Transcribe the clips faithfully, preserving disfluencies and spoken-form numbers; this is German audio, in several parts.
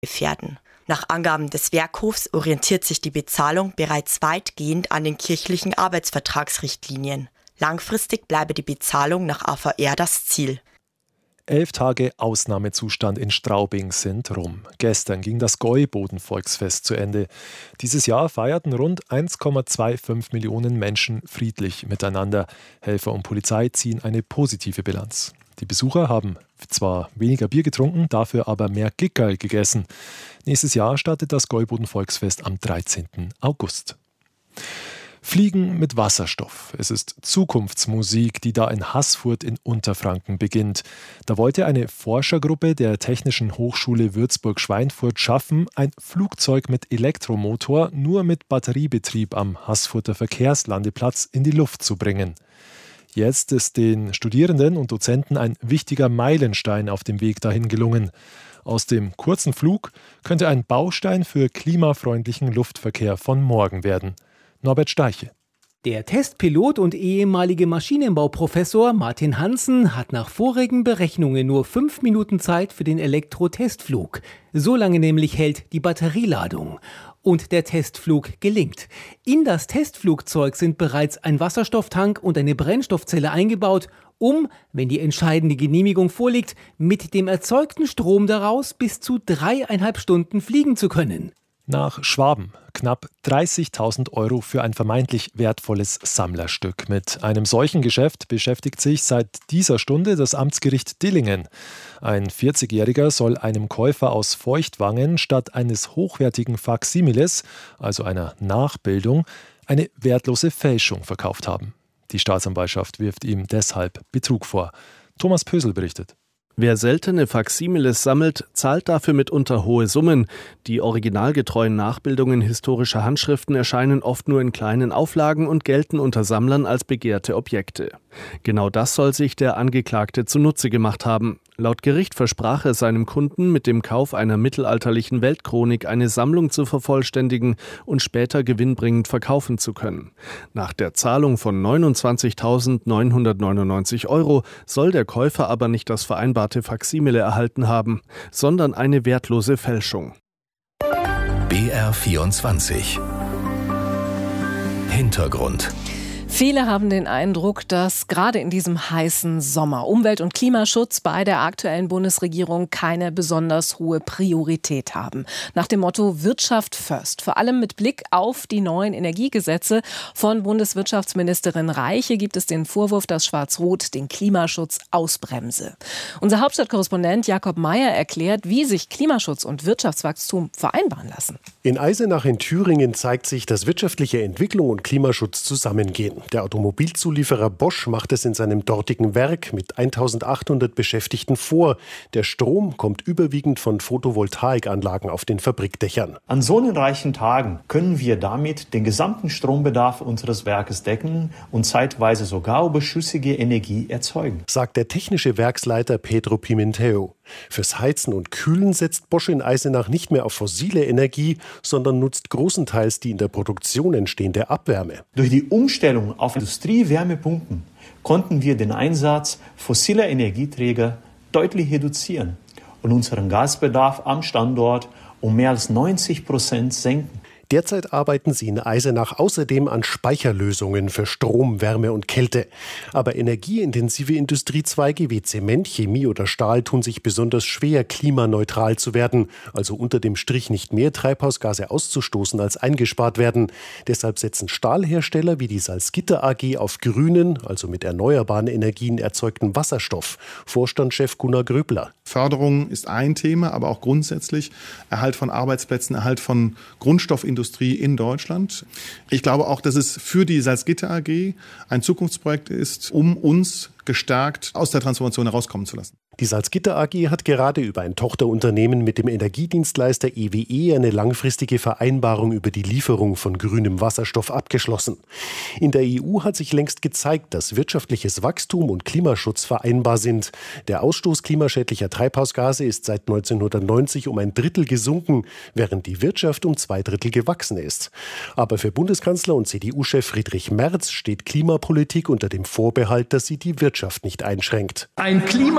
gefährden. Nach Angaben des Werkhofs orientiert sich die Bezahlung bereits weitgehend an den kirchlichen Arbeitsvertragsrichtlinien. Langfristig bleibe die Bezahlung nach A V R das Ziel. Elf Tage Ausnahmezustand in Straubing sind rum. Gestern ging das Gäuboden-Volksfest zu Ende. Dieses Jahr feierten rund eins Komma fünfundzwanzig Millionen Menschen friedlich miteinander. Helfer und Polizei ziehen eine positive Bilanz. Die Besucher haben zwar weniger Bier getrunken, dafür aber mehr Gickerl gegessen. Nächstes Jahr startet das Gäuboden-Volksfest am dreizehnten August. Fliegen mit Wasserstoff. Es ist Zukunftsmusik, die da in Haßfurt in Unterfranken beginnt. Da wollte eine Forschergruppe der Technischen Hochschule Würzburg-Schweinfurt schaffen, ein Flugzeug mit Elektromotor nur mit Batteriebetrieb am Haßfurter Verkehrslandeplatz in die Luft zu bringen. Jetzt ist den Studierenden und Dozenten ein wichtiger Meilenstein auf dem Weg dahin gelungen. Aus dem kurzen Flug könnte ein Baustein für klimafreundlichen Luftverkehr von morgen werden. Norbert Steiche. Der Testpilot und ehemalige Maschinenbauprofessor Martin Hansen hat nach vorigen Berechnungen nur fünf Minuten Zeit für den Elektro-Testflug. So lange nämlich hält die Batterieladung. Und der Testflug gelingt. In das Testflugzeug sind bereits ein Wasserstofftank und eine Brennstoffzelle eingebaut, um, wenn die entscheidende Genehmigung vorliegt, mit dem erzeugten Strom daraus bis zu dreieinhalb Stunden fliegen zu können. Nach Schwaben knapp dreißigtausend Euro für ein vermeintlich wertvolles Sammlerstück. Mit einem solchen Geschäft beschäftigt sich seit dieser Stunde das Amtsgericht Dillingen. Ein vierzigjähriger soll einem Käufer aus Feuchtwangen statt eines hochwertigen Faksimiles, also einer Nachbildung, eine wertlose Fälschung verkauft haben. Die Staatsanwaltschaft wirft ihm deshalb Betrug vor. Thomas Pösel berichtet. Wer seltene Faksimiles sammelt, zahlt dafür mitunter hohe Summen. Die originalgetreuen Nachbildungen historischer Handschriften erscheinen oft nur in kleinen Auflagen und gelten unter Sammlern als begehrte Objekte. Genau das soll sich der Angeklagte zunutze gemacht haben. Laut Gericht versprach er seinem Kunden mit dem Kauf einer mittelalterlichen Weltchronik eine Sammlung zu vervollständigen und später gewinnbringend verkaufen zu können. Nach der Zahlung von neunundzwanzigtausendneunhundertneunundneunzig Euro soll der Käufer aber nicht das vereinbarte Faksimile erhalten haben, sondern eine wertlose Fälschung. B R vierundzwanzig Hintergrund. Viele haben den Eindruck, dass gerade in diesem heißen Sommer Umwelt- und Klimaschutz bei der aktuellen Bundesregierung keine besonders hohe Priorität haben. Nach dem Motto Wirtschaft first. Vor allem mit Blick auf die neuen Energiegesetze von Bundeswirtschaftsministerin Reiche gibt es den Vorwurf, dass Schwarz-Rot den Klimaschutz ausbremse. Unser Hauptstadtkorrespondent Jakob Meyer erklärt, wie sich Klimaschutz und Wirtschaftswachstum vereinbaren lassen. In Eisenach in Thüringen zeigt sich, dass wirtschaftliche Entwicklung und Klimaschutz zusammengehen. Der Automobilzulieferer Bosch macht es in seinem dortigen Werk mit eintausendachthundert Beschäftigten vor. Der Strom kommt überwiegend von Photovoltaikanlagen auf den Fabrikdächern. An sonnenreichen Tagen können wir damit den gesamten Strombedarf unseres Werkes decken und zeitweise sogar überschüssige Energie erzeugen, sagt der technische Werksleiter Pedro Pimentel. Fürs Heizen und Kühlen setzt Bosch in Eisenach nicht mehr auf fossile Energie, sondern nutzt großenteils die in der Produktion entstehende Abwärme. Durch die Umstellung auf Industriewärmepumpen konnten wir den Einsatz fossiler Energieträger deutlich reduzieren und unseren Gasbedarf am Standort um mehr als neunzig Prozent senken. Derzeit arbeiten sie in Eisenach außerdem an Speicherlösungen für Strom, Wärme und Kälte. Aber energieintensive Industriezweige wie Zement, Chemie oder Stahl tun sich besonders schwer, klimaneutral zu werden, also unter dem Strich nicht mehr Treibhausgase auszustoßen, als eingespart werden. Deshalb setzen Stahlhersteller wie die Salzgitter A G auf grünen, also mit erneuerbaren Energien erzeugten Wasserstoff. Vorstandschef Gunnar Gröbler. Förderung ist ein Thema, aber auch grundsätzlich Erhalt von Arbeitsplätzen, Erhalt von Grundstoffindustrie in Deutschland. Ich glaube auch, dass es für die Salzgitter A G ein Zukunftsprojekt ist, um uns gestärkt aus der Transformation herauskommen zu lassen. Die Salzgitter A G hat gerade über ein Tochterunternehmen mit dem Energiedienstleister E W E eine langfristige Vereinbarung über die Lieferung von grünem Wasserstoff abgeschlossen. In der E U hat sich längst gezeigt, dass wirtschaftliches Wachstum und Klimaschutz vereinbar sind. Der Ausstoß klimaschädlicher Treibhausgase ist seit neunzehnhundertneunzig um ein Drittel gesunken, während die Wirtschaft um zwei Drittel gewachsen ist. Aber für Bundeskanzler und C D U-Chef Friedrich Merz steht Klimapolitik unter dem Vorbehalt, dass sie die Wirtschaft nicht einschränkt. Ein Klimaschutz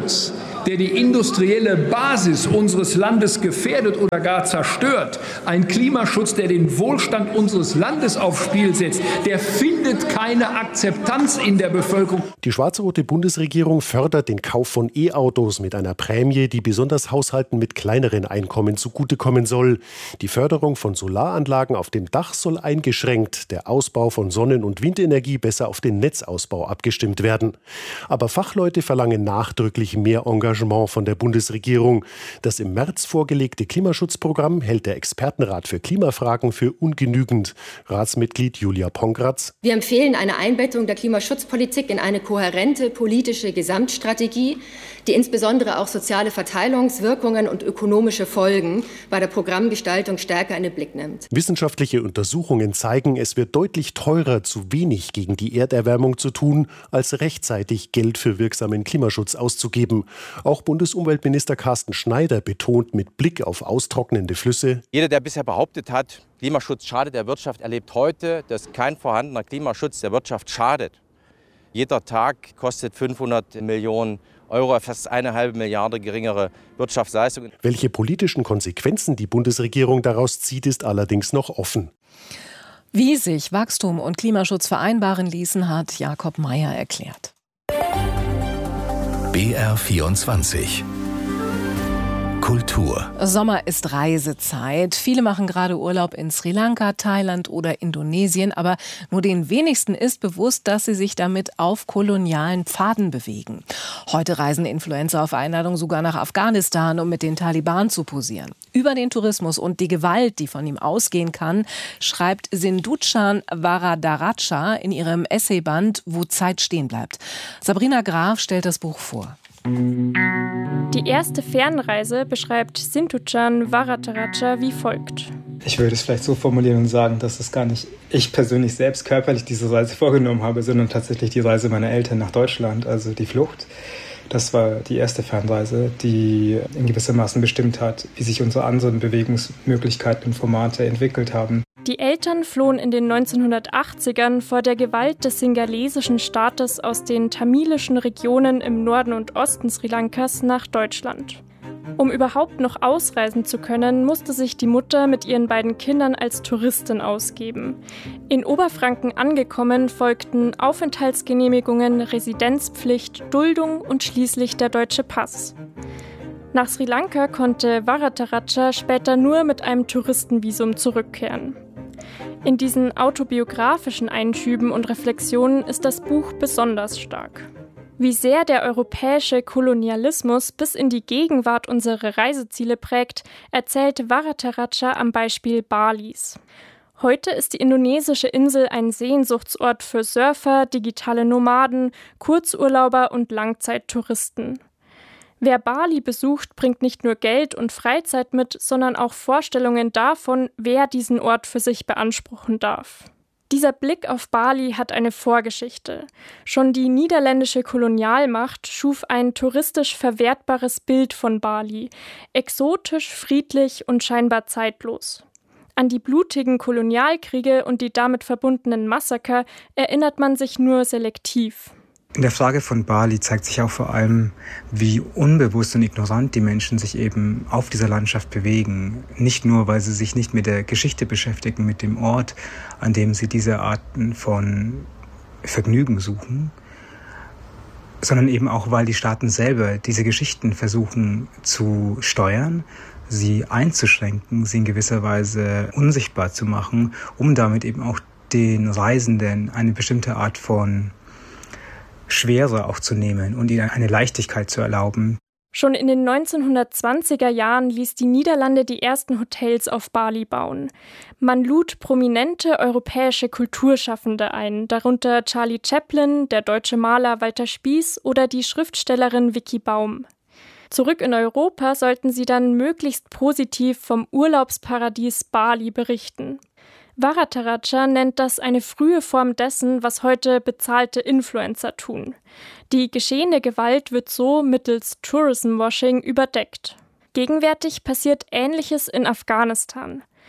Klimaschutz, der die industrielle Basis unseres Landes gefährdet oder gar zerstört, ein Klimaschutz, der den Wohlstand unseres Landes aufs Spiel setzt, der findet keine Akzeptanz in der Bevölkerung. Die schwarz-rote Bundesregierung fördert den Kauf von E-Autos mit einer Prämie, die besonders Haushalten mit kleineren Einkommen zugutekommen soll. Die Förderung von Solaranlagen auf dem Dach soll eingeschränkt, der Ausbau von Sonnen- und Windenergie besser auf den Netzausbau abgestimmt werden. Aber Fachleute verlangen nachdrücklich mehr Engagement von der Bundesregierung. Das im März vorgelegte Klimaschutzprogramm hält der Expertenrat für Klimafragen für ungenügend. Ratsmitglied Julia Pongratz. Wir empfehlen eine Einbettung der Klimaschutzpolitik in eine kohärente politische Gesamtstrategie, die insbesondere auch soziale Verteilungswirkungen und ökonomische Folgen bei der Programmgestaltung stärker in den Blick nimmt. Wissenschaftliche Untersuchungen zeigen, es wird deutlich teurer, zu wenig gegen die Erderwärmung zu tun, als rechtzeitig Geld für wirksamen Klimaschutz auszugeben. Auch Bundesumweltminister Carsten Schneider betont mit Blick auf austrocknende Flüsse: Jeder, der bisher behauptet hat, Klimaschutz schadet der Wirtschaft, erlebt heute, dass kein vorhandener Klimaschutz der Wirtschaft schadet. Jeder Tag kostet fünfhundert Millionen Euro, fast eine halbe Milliarde geringere Wirtschaftsleistung. Welche politischen Konsequenzen die Bundesregierung daraus zieht, ist allerdings noch offen. Wie sich Wachstum und Klimaschutz vereinbaren ließen, hat Jakob Mayer erklärt. B R vierundzwanzig Kultur. Sommer ist Reisezeit. Viele machen gerade Urlaub in Sri Lanka, Thailand oder Indonesien, aber nur den wenigsten ist bewusst, dass sie sich damit auf kolonialen Pfaden bewegen. Heute reisen Influencer auf Einladung sogar nach Afghanistan, um mit den Taliban zu posieren. Über den Tourismus und die Gewalt, die von ihm ausgehen kann, schreibt Sindhuchan Varadaraja in ihrem Essayband Wo Zeit stehen bleibt. Sabrina Graf stellt das Buch vor. Die erste Fernreise beschreibt Sindhuchan Varadaraja wie folgt. Ich würde es vielleicht so formulieren und sagen, dass es gar nicht ich persönlich selbst körperlich diese Reise vorgenommen habe, sondern tatsächlich die Reise meiner Eltern nach Deutschland, also die Flucht. Das war die erste Fernreise, die in gewissermaßen bestimmt hat, wie sich unsere anderen Bewegungsmöglichkeiten und Formate entwickelt haben. Die Eltern flohen in den neunzehnhundertachtzigern vor der Gewalt des singalesischen Staates aus den tamilischen Regionen im Norden und Osten Sri Lankas nach Deutschland. Um überhaupt noch ausreisen zu können, musste sich die Mutter mit ihren beiden Kindern als Touristin ausgeben. In Oberfranken angekommen folgten Aufenthaltsgenehmigungen, Residenzpflicht, Duldung und schließlich der deutsche Pass. Nach Sri Lanka konnte Varadaraja später nur mit einem Touristenvisum zurückkehren. In diesen autobiografischen Einschüben und Reflexionen ist das Buch besonders stark. Wie sehr der europäische Kolonialismus bis in die Gegenwart unsere Reiseziele prägt, erzählt Varadaraja am Beispiel Balis. Heute ist die indonesische Insel ein Sehnsuchtsort für Surfer, digitale Nomaden, Kurzurlauber und Langzeittouristen. Wer Bali besucht, bringt nicht nur Geld und Freizeit mit, sondern auch Vorstellungen davon, wer diesen Ort für sich beanspruchen darf. Dieser Blick auf Bali hat eine Vorgeschichte. Schon die niederländische Kolonialmacht schuf ein touristisch verwertbares Bild von Bali, exotisch, friedlich und scheinbar zeitlos. An die blutigen Kolonialkriege und die damit verbundenen Massaker erinnert man sich nur selektiv. In der Frage von Bali zeigt sich auch vor allem, wie unbewusst und ignorant die Menschen sich eben auf dieser Landschaft bewegen. Nicht nur, weil sie sich nicht mit der Geschichte beschäftigen, mit dem Ort, an dem sie diese Arten von Vergnügen suchen, sondern eben auch, weil die Staaten selber diese Geschichten versuchen zu steuern, sie einzuschränken, sie in gewisser Weise unsichtbar zu machen, um damit eben auch den Reisenden eine bestimmte Art von Schwere auch zu nehmen und ihnen eine Leichtigkeit zu erlauben. Schon in den neunzehnhundertzwanziger Jahren ließ die Niederlande die ersten Hotels auf Bali bauen. Man lud prominente europäische Kulturschaffende ein, darunter Charlie Chaplin, der deutsche Maler Walter Spieß oder die Schriftstellerin Vicky Baum. Zurück in Europa sollten sie dann möglichst positiv vom Urlaubsparadies Bali berichten. Varadaraja nennt das eine frühe Form dessen, was heute bezahlte Influencer tun. Die geschehene Gewalt wird so mittels Tourism-Washing überdeckt. Gegenwärtig passiert Ähnliches in Afghanistan.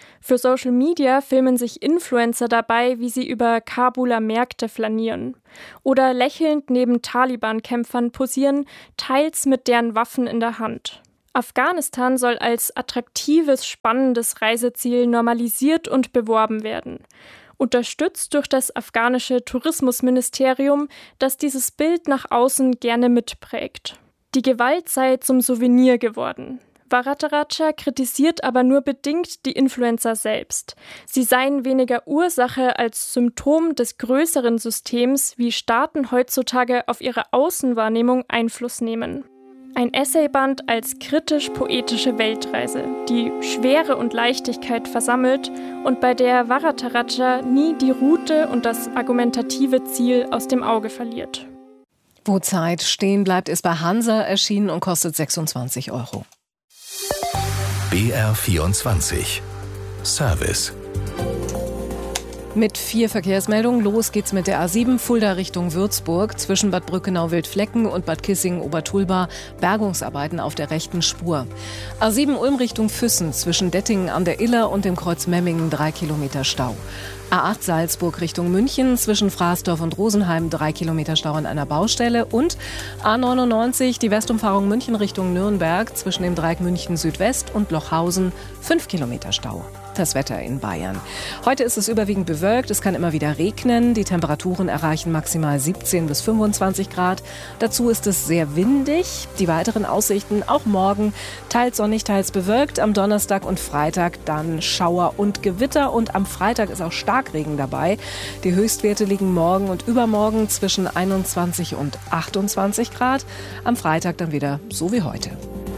Für Social Media filmen sich Influencer dabei, wie sie über Kabuler Märkte flanieren. Oder lächelnd neben Taliban-Kämpfern posieren, teils mit deren Waffen in der Hand. Afghanistan soll als attraktives, spannendes Reiseziel normalisiert und beworben werden. Unterstützt durch das afghanische Tourismusministerium, das dieses Bild nach außen gerne mitprägt. Die Gewalt sei zum Souvenir geworden. Varadaraja kritisiert aber nur bedingt die Influencer selbst. Sie seien weniger Ursache als Symptom des größeren Systems, wie Staaten heutzutage auf ihre Außenwahrnehmung Einfluss nehmen. Ein Essayband als kritisch-poetische Weltreise, die Schwere und Leichtigkeit versammelt und bei der Varadaraja nie die Route und das argumentative Ziel aus dem Auge verliert. Wo Zeit stehen bleibt, ist bei Hansa erschienen und kostet sechsundzwanzig Euro. B R vierundzwanzig Service. Mit vier Verkehrsmeldungen. Los geht's mit der A sieben Fulda Richtung Würzburg. Zwischen Bad Brückenau-Wildflecken und Bad Kissingen-Obertulba Bergungsarbeiten auf der rechten Spur. A sieben Ulm Richtung Füssen. Zwischen Dettingen an der Iller und dem Kreuz Memmingen drei Kilometer Stau. A acht Salzburg Richtung München. Zwischen Fraßdorf und Rosenheim drei Kilometer Stau an einer Baustelle. Und A neunundneunzig die Westumfahrung München Richtung Nürnberg. Zwischen dem Dreieck München Südwest und Lochhausen fünf Kilometer Stau. Das Wetter in Bayern. Heute ist es überwiegend bewölkt, es kann immer wieder regnen. Die Temperaturen erreichen maximal siebzehn bis fünfundzwanzig Grad. Dazu ist es sehr windig. Die weiteren Aussichten auch morgen teils sonnig, teils bewölkt. Am Donnerstag und Freitag dann Schauer und Gewitter. Und am Freitag ist auch Starkregen dabei. Die Höchstwerte liegen morgen und übermorgen zwischen einundzwanzig und achtundzwanzig Grad. Am Freitag dann wieder so wie heute.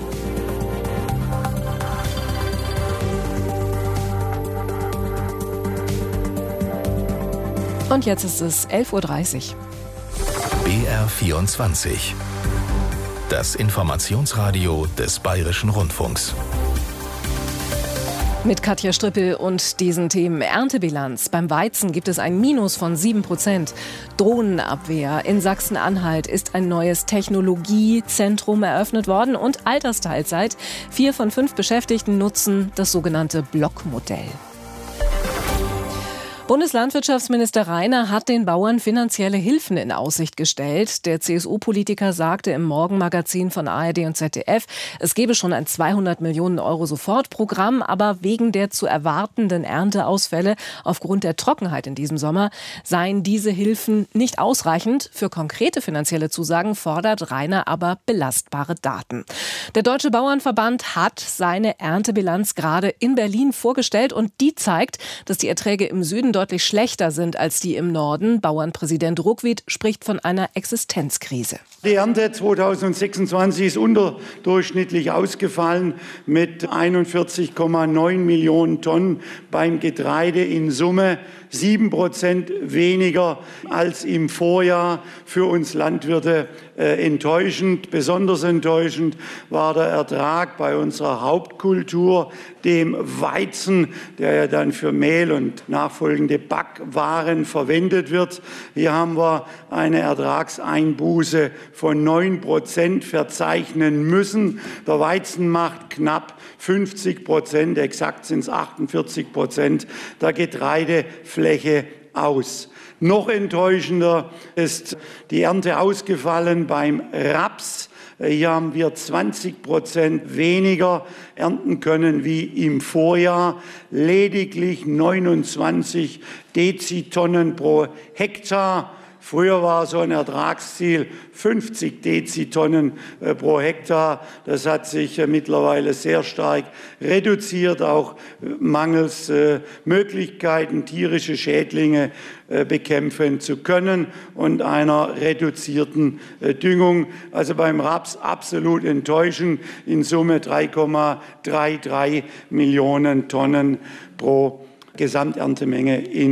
Und jetzt ist es elf Uhr dreißig. B R vierundzwanzig. Das Informationsradio des Bayerischen Rundfunks. Mit Katja Strippel und diesen Themen. Erntebilanz. Beim Weizen gibt es ein Minus von sieben Prozent. Drohnenabwehr. In Sachsen-Anhalt ist ein neues Technologiezentrum eröffnet worden. Und Altersteilzeit. Vier von fünf Beschäftigten nutzen das sogenannte Blockmodell. Bundeslandwirtschaftsminister Rainer hat den Bauern finanzielle Hilfen in Aussicht gestellt. Der C S U-Politiker sagte im Morgenmagazin von A R D und Z D F, es gebe schon ein zweihundert Millionen Euro Sofortprogramm, aber wegen der zu erwartenden Ernteausfälle aufgrund der Trockenheit in diesem Sommer seien diese Hilfen nicht ausreichend. Für konkrete finanzielle Zusagen fordert Rainer aber belastbare Daten. Der Deutsche Bauernverband hat seine Erntebilanz gerade in Berlin vorgestellt und die zeigt, dass die Erträge im Süden deutlich schlechter sind als die im Norden. Bauernpräsident Ruckwied spricht von einer Existenzkrise. Die Ernte zweitausendsechsundzwanzig ist unterdurchschnittlich ausgefallen mit einundvierzig Komma neun Millionen Tonnen beim Getreide, in Summe sieben Prozent weniger als im Vorjahr. Für uns Landwirte äh, enttäuschend. Besonders enttäuschend war der Ertrag bei unserer Hauptkultur, dem Weizen, der ja dann für Mehl und nachfolgende Backwaren verwendet wird. Hier haben wir eine Ertragseinbuße von neun Prozent verzeichnen müssen. Der Weizen macht knapp fünfzig Prozent, exakt sind es achtundvierzig Prozent der Getreidefläche aus. Noch enttäuschender ist die Ernte ausgefallen beim Raps. Hier haben wir zwanzig Prozent weniger ernten können wie im Vorjahr. Lediglich neunundzwanzig Dezitonnen pro Hektar. Früher war so ein Ertragsziel fünfzig Dezitonnen äh, pro Hektar. Das hat sich äh, mittlerweile sehr stark reduziert, auch äh, mangels äh, Möglichkeiten, tierische Schädlinge äh, bekämpfen zu können und einer reduzierten äh, Düngung. Also beim Raps absolut enttäuschend. In Summe drei Komma dreiunddreißig Millionen Tonnen pro Gesamterntemenge in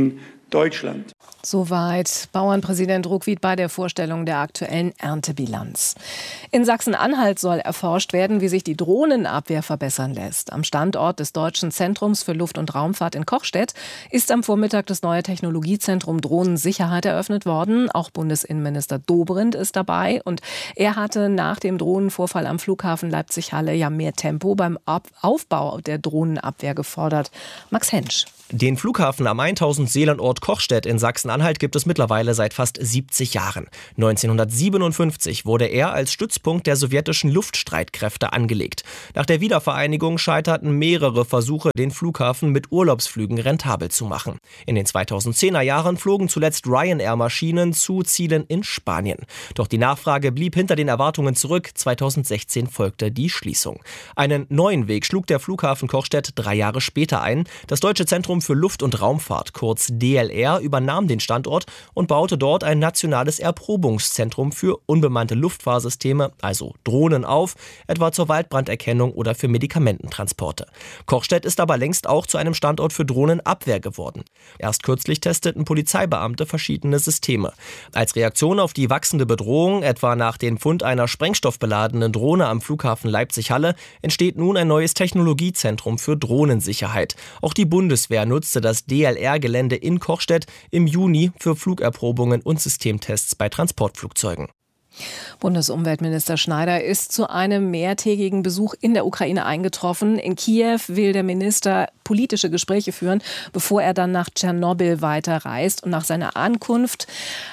Deutschland. Soweit Bauernpräsident Ruckwied bei der Vorstellung der aktuellen Erntebilanz. In Sachsen-Anhalt soll erforscht werden, wie sich die Drohnenabwehr verbessern lässt. Am Standort des Deutschen Zentrums für Luft- und Raumfahrt in Kochstedt ist am Vormittag das neue Technologiezentrum Drohnensicherheit eröffnet worden. Auch Bundesinnenminister Dobrindt ist dabei. Und er hatte nach dem Drohnenvorfall am Flughafen Leipzig-Halle ja mehr Tempo beim Aufbau der Drohnenabwehr gefordert. Max Hensch. Den Flughafen am tausend Seelenort Kochstedt in Sachsen-Anhalt gibt es mittlerweile seit fast siebzig Jahren. neunzehnhundertsiebenundfünfzig wurde er als Stützpunkt der sowjetischen Luftstreitkräfte angelegt. Nach der Wiedervereinigung scheiterten mehrere Versuche, den Flughafen mit Urlaubsflügen rentabel zu machen. In den zweitausendzehner Jahren flogen zuletzt Ryanair-Maschinen zu Zielen in Spanien. Doch die Nachfrage blieb hinter den Erwartungen zurück. zweitausendsechzehn folgte die Schließung. Einen neuen Weg schlug der Flughafen Kochstedt drei Jahre später ein. Das Deutsche Zentrum für Luft- und Raumfahrt, kurz D L R, übernahm den Standort und baute dort ein nationales Erprobungszentrum für unbemannte Luftfahrsysteme, also Drohnen, auf, etwa zur Waldbranderkennung oder für Medikamententransporte. Kochstedt ist aber längst auch zu einem Standort für Drohnenabwehr geworden. Erst kürzlich testeten Polizeibeamte verschiedene Systeme. Als Reaktion auf die wachsende Bedrohung, etwa nach dem Fund einer sprengstoffbeladenen Drohne am Flughafen Leipzig-Halle, entsteht nun ein neues Technologiezentrum für Drohnensicherheit. Auch die Bundeswehr nutzte das D L R-Gelände in Kochstedt im Juni für Flugerprobungen und Systemtests bei Transportflugzeugen. Bundesumweltminister Schneider ist zu einem mehrtägigen Besuch in der Ukraine eingetroffen. In Kiew will der Minister politische Gespräche führen, bevor er dann nach Tschernobyl weiterreist. Und nach seiner Ankunft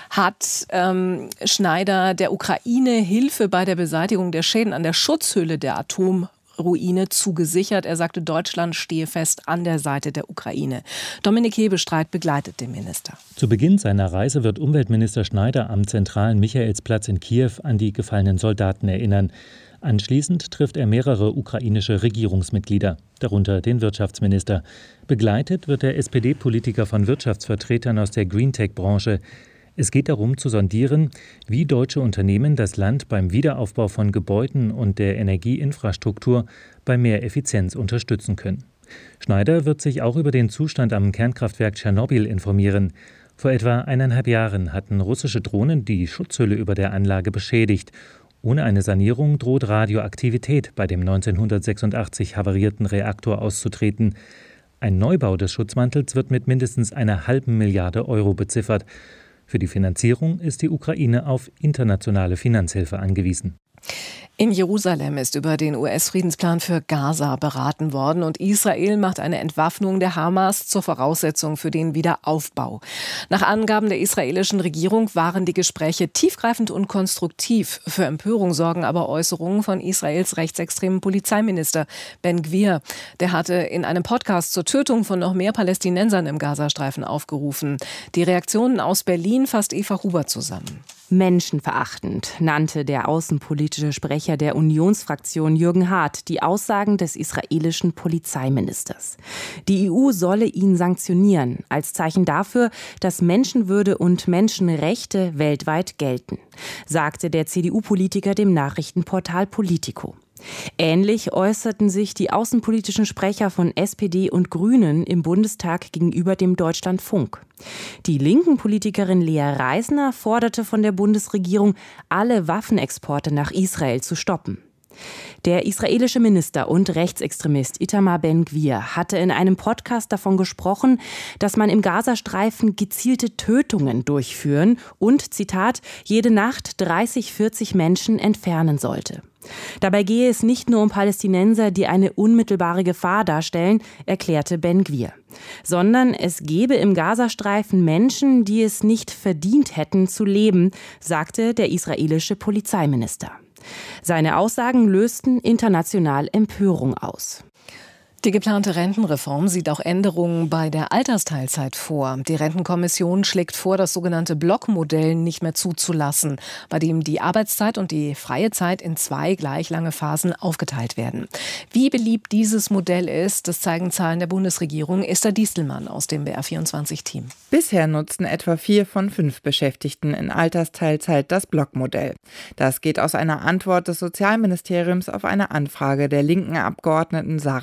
hat ähm, Schneider der Ukraine Hilfe bei der Beseitigung der Schäden an der Schutzhülle der Atom Ruine zugesichert. Er sagte, Deutschland stehe fest an der Seite der Ukraine. Dominik Hebestreit begleitet den Minister. Zu Beginn seiner Reise wird Umweltminister Schneider am zentralen Michaelsplatz in Kiew an die gefallenen Soldaten erinnern. Anschließend trifft er mehrere ukrainische Regierungsmitglieder, darunter den Wirtschaftsminister. Begleitet wird der S P D-Politiker von Wirtschaftsvertretern aus der Greentech-Branche. Es geht darum zu sondieren, wie deutsche Unternehmen das Land beim Wiederaufbau von Gebäuden und der Energieinfrastruktur bei mehr Effizienz unterstützen können. Schneider wird sich auch über den Zustand am Kernkraftwerk Tschernobyl informieren. Vor etwa eineinhalb Jahren hatten russische Drohnen die Schutzhülle über der Anlage beschädigt. Ohne eine Sanierung droht Radioaktivität bei dem neunzehnhundertsechsundachtzig havarierten Reaktor auszutreten. Ein Neubau des Schutzmantels wird mit mindestens einer halben Milliarde Euro beziffert. Für die Finanzierung ist die Ukraine auf internationale Finanzhilfe angewiesen. In Jerusalem ist über den U S-Friedensplan für Gaza beraten worden und Israel macht eine Entwaffnung der Hamas zur Voraussetzung für den Wiederaufbau. Nach Angaben der israelischen Regierung waren die Gespräche tiefgreifend und konstruktiv. Für Empörung sorgen aber Äußerungen von Israels rechtsextremen Polizeiminister Ben Gvir. Der hatte in einem Podcast zur Tötung von noch mehr Palästinensern im Gazastreifen aufgerufen. Die Reaktionen aus Berlin fasst Eva Huber zusammen. Menschenverachtend nannte der außenpolitische Sprecher der Unionsfraktion Jürgen Hart die Aussagen des israelischen Polizeiministers. Die E U solle ihn sanktionieren, als Zeichen dafür, dass Menschenwürde und Menschenrechte weltweit gelten, sagte der C D U-Politiker dem Nachrichtenportal Politico. Ähnlich äußerten sich die außenpolitischen Sprecher von S P D und Grünen im Bundestag gegenüber dem Deutschlandfunk. Die linken Politikerin Lea Reisner forderte von der Bundesregierung, alle Waffenexporte nach Israel zu stoppen. Der israelische Minister und Rechtsextremist Itamar Ben Gvir hatte in einem Podcast davon gesprochen, dass man im Gazastreifen gezielte Tötungen durchführen und, Zitat, jede Nacht dreißig, vierzig Menschen entfernen sollte. Dabei gehe es nicht nur um Palästinenser, die eine unmittelbare Gefahr darstellen, erklärte Ben Gvir, sondern es gebe im Gazastreifen Menschen, die es nicht verdient hätten zu leben, sagte der israelische Polizeiminister. Seine Aussagen lösten international Empörung aus. Die geplante Rentenreform sieht auch Änderungen bei der Altersteilzeit vor. Die Rentenkommission schlägt vor, das sogenannte Blockmodell nicht mehr zuzulassen, bei dem die Arbeitszeit und die freie Zeit in zwei gleich lange Phasen aufgeteilt werden. Wie beliebt dieses Modell ist, das zeigen Zahlen der Bundesregierung. Esther Diestelmann aus dem B R vierundzwanzig-Team. Bisher nutzen etwa vier von fünf Beschäftigten in Altersteilzeit das Blockmodell. Das geht aus einer Antwort des Sozialministeriums auf eine Anfrage der linken Abgeordneten Sarah Vollert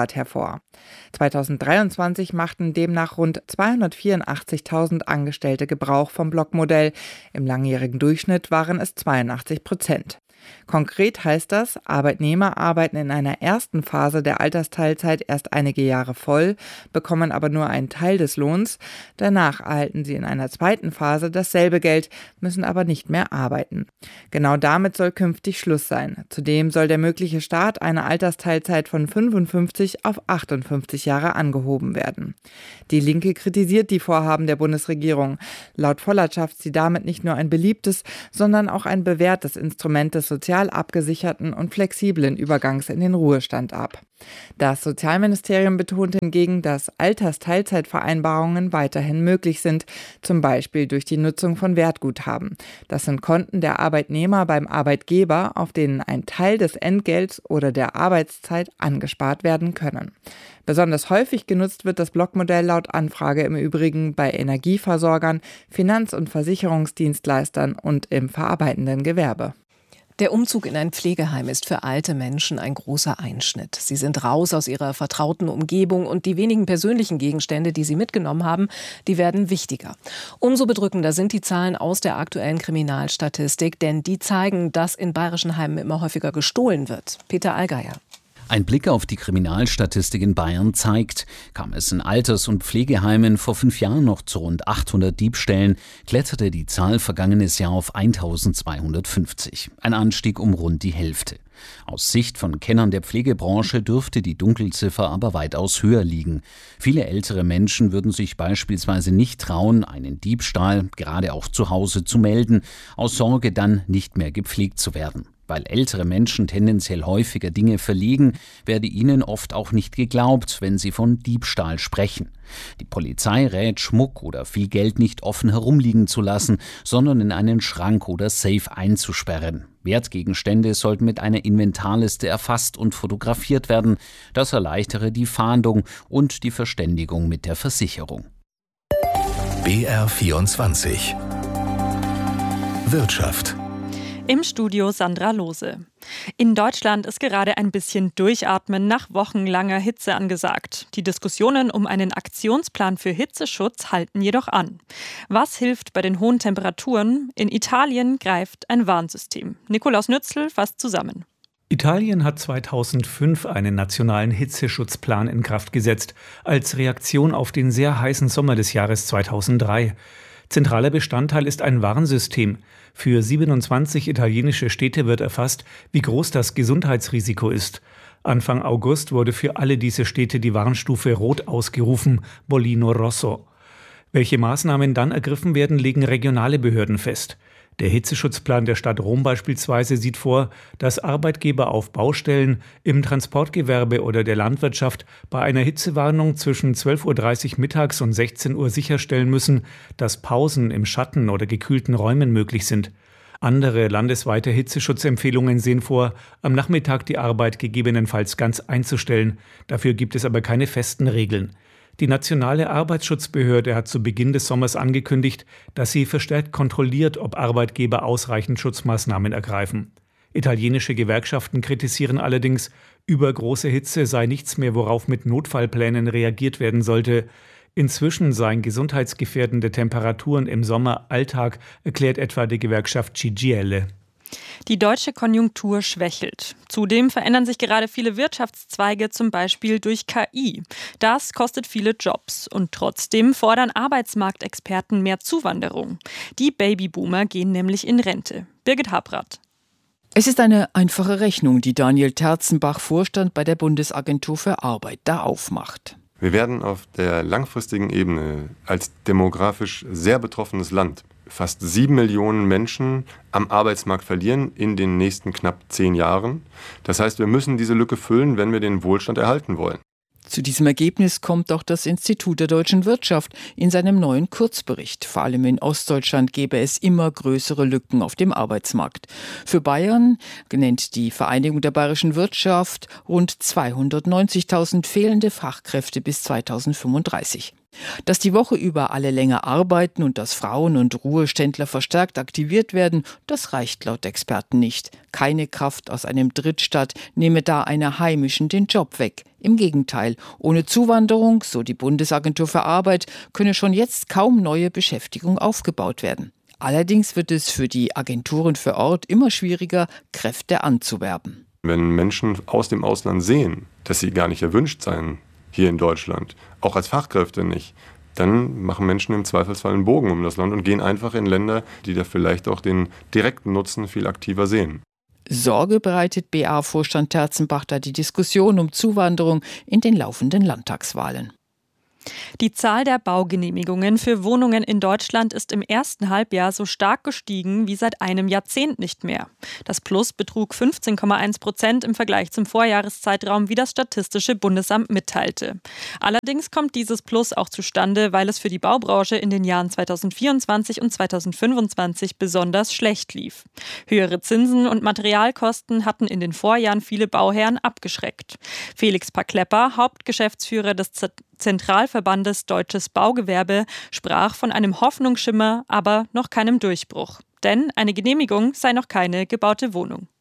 Standort hervor. zweitausenddreiundzwanzig machten demnach rund zweihundertvierundachtzigtausend Angestellte Gebrauch vom Blockmodell. Im langjährigen Durchschnitt waren es zweiundachtzig Prozent. Konkret heißt das, Arbeitnehmer arbeiten in einer ersten Phase der Altersteilzeit erst einige Jahre voll, bekommen aber nur einen Teil des Lohns. Danach erhalten sie in einer zweiten Phase dasselbe Geld, müssen aber nicht mehr arbeiten. Genau damit soll künftig Schluss sein. Zudem soll der mögliche Start einer Altersteilzeit von fünfundfünfzig auf achtundfünfzig Jahre angehoben werden. Die Linke kritisiert die Vorhaben der Bundesregierung. Laut Vollert schafft sie damit nicht nur ein beliebtes, sondern auch ein bewährtes Instrument des sozial abgesicherten und flexiblen Übergangs in den Ruhestand ab. Das Sozialministerium betont hingegen, dass Altersteilzeitvereinbarungen weiterhin möglich sind, zum Beispiel durch die Nutzung von Wertguthaben. Das sind Konten der Arbeitnehmer beim Arbeitgeber, auf denen ein Teil des Entgelts oder der Arbeitszeit angespart werden können. Besonders häufig genutzt wird das Blockmodell laut Anfrage im Übrigen bei Energieversorgern, Finanz- und Versicherungsdienstleistern und im verarbeitenden Gewerbe. Der Umzug in ein Pflegeheim ist für alte Menschen ein großer Einschnitt. Sie sind raus aus ihrer vertrauten Umgebung und die wenigen persönlichen Gegenstände, die sie mitgenommen haben, die werden wichtiger. Umso bedrückender sind die Zahlen aus der aktuellen Kriminalstatistik, denn die zeigen, dass in bayerischen Heimen immer häufiger gestohlen wird. Peter Allgeier. Ein Blick auf die Kriminalstatistik in Bayern zeigt, kam es in Alters- und Pflegeheimen vor fünf Jahren noch zu rund achthundert Diebstählen, kletterte die Zahl vergangenes Jahr auf eintausendzweihundertfünfzig. Ein Anstieg um rund die Hälfte. Aus Sicht von Kennern der Pflegebranche dürfte die Dunkelziffer aber weitaus höher liegen. Viele ältere Menschen würden sich beispielsweise nicht trauen, einen Diebstahl, gerade auch zu Hause, zu melden, aus Sorge dann nicht mehr gepflegt zu werden. Weil ältere Menschen tendenziell häufiger Dinge verlieren, werde ihnen oft auch nicht geglaubt, wenn sie von Diebstahl sprechen. Die Polizei rät, Schmuck oder viel Geld nicht offen herumliegen zu lassen, sondern in einen Schrank oder Safe einzusperren. Wertgegenstände sollten mit einer Inventarliste erfasst und fotografiert werden. Das erleichtere die Fahndung und die Verständigung mit der Versicherung. B R vierundzwanzig Wirtschaft. Im Studio Sandra Lose. In Deutschland ist gerade ein bisschen Durchatmen nach wochenlanger Hitze angesagt. Die Diskussionen um einen Aktionsplan für Hitzeschutz halten jedoch an. Was hilft bei den hohen Temperaturen? In Italien greift ein Warnsystem. Nikolaus Nützl fasst zusammen. Italien hat zweitausendfünf einen nationalen Hitzeschutzplan in Kraft gesetzt, als Reaktion auf den sehr heißen Sommer des Jahres zweitausenddrei. Zentraler Bestandteil ist ein Warnsystem. Für siebenundzwanzig italienische Städte wird erfasst, wie groß das Gesundheitsrisiko ist. Anfang August wurde für alle diese Städte die Warnstufe Rot ausgerufen, Bollino Rosso. Welche Maßnahmen dann ergriffen werden, legen regionale Behörden fest. Der Hitzeschutzplan der Stadt Rom beispielsweise sieht vor, dass Arbeitgeber auf Baustellen, im Transportgewerbe oder der Landwirtschaft bei einer Hitzewarnung zwischen zwölf Uhr dreißig mittags und sechzehn Uhr sicherstellen müssen, dass Pausen im Schatten oder gekühlten Räumen möglich sind. Andere landesweite Hitzeschutzempfehlungen sehen vor, am Nachmittag die Arbeit gegebenenfalls ganz einzustellen. Dafür gibt es aber keine festen Regeln. Die nationale Arbeitsschutzbehörde hat zu Beginn des Sommers angekündigt, dass sie verstärkt kontrolliert, ob Arbeitgeber ausreichend Schutzmaßnahmen ergreifen. Italienische Gewerkschaften kritisieren allerdings, übergroße Hitze sei nichts mehr, worauf mit Notfallplänen reagiert werden sollte. Inzwischen seien gesundheitsgefährdende Temperaturen im Sommer Alltag, erklärt etwa die Gewerkschaft C G I L. Die deutsche Konjunktur schwächelt. Zudem verändern sich gerade viele Wirtschaftszweige, zum Beispiel durch K I. Das kostet viele Jobs. Und trotzdem fordern Arbeitsmarktexperten mehr Zuwanderung. Die Babyboomer gehen nämlich in Rente. Birgit Habrath. Es ist eine einfache Rechnung, die Daniel Terzenbach, Vorstand bei der Bundesagentur für Arbeit, da aufmacht. Wir werden auf der langfristigen Ebene als demografisch sehr betroffenes Land fast sieben Millionen Menschen am Arbeitsmarkt verlieren in den nächsten knapp zehn Jahren. Das heißt, wir müssen diese Lücke füllen, wenn wir den Wohlstand erhalten wollen. Zu diesem Ergebnis kommt auch das Institut der deutschen Wirtschaft in seinem neuen Kurzbericht. Vor allem in Ostdeutschland gäbe es immer größere Lücken auf dem Arbeitsmarkt. Für Bayern nennt die Vereinigung der bayerischen Wirtschaft rund zweihundertneunzigtausend fehlende Fachkräfte bis zweitausendfünfunddreißig. Dass die Woche über alle länger arbeiten und dass Frauen und Ruheständler verstärkt aktiviert werden, das reicht laut Experten nicht. Keine Kraft aus einem Drittstaat nehme da einer Heimischen den Job weg. Im Gegenteil, ohne Zuwanderung, so die Bundesagentur für Arbeit, könne schon jetzt kaum neue Beschäftigung aufgebaut werden. Allerdings wird es für die Agenturen für Ort immer schwieriger, Kräfte anzuwerben. Wenn Menschen aus dem Ausland sehen, dass sie gar nicht erwünscht seien, hier in Deutschland, auch als Fachkräfte nicht, dann machen Menschen im Zweifelsfall einen Bogen um das Land und gehen einfach in Länder, die da vielleicht auch den direkten Nutzen viel aktiver sehen. Sorge bereitet B A-Vorstand Terzenbach die Diskussion um Zuwanderung in den laufenden Landtagswahlen. Die Zahl der Baugenehmigungen für Wohnungen in Deutschland ist im ersten Halbjahr so stark gestiegen wie seit einem Jahrzehnt nicht mehr. Das Plus betrug fünfzehn Komma eins Prozent im Vergleich zum Vorjahreszeitraum, wie das Statistische Bundesamt mitteilte. Allerdings kommt dieses Plus auch zustande, weil es für die Baubranche in den Jahren zweitausendvierundzwanzig und zweitausendfünfundzwanzig besonders schlecht lief. Höhere Zinsen und Materialkosten hatten in den Vorjahren viele Bauherren abgeschreckt. Felix Paklepper, Hauptgeschäftsführer des Z- Zentralverbandes Deutsches Baugewerbe, sprach von einem Hoffnungsschimmer, aber noch keinem Durchbruch. Denn eine Genehmigung sei noch keine gebaute Wohnung.